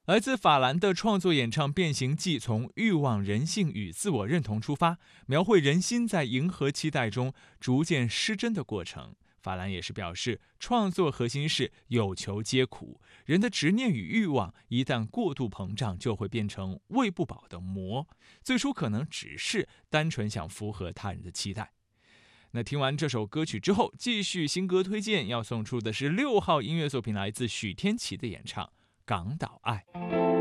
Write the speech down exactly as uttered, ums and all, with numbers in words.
来自法兰的创作演唱《变形记》，从欲望、人性与自我认同出发，描绘人心在迎合期待中逐渐失真的过程。法兰也是表示，创作核心是有求皆苦，人的执念与欲望一旦过度膨胀，就会变成喂不饱的魔，最初可能只是单纯想符合他人的期待。那听完这首歌曲之后，继续新歌推荐，要送出的是六号音乐作品，来自许天琪的演唱《港岛爱》。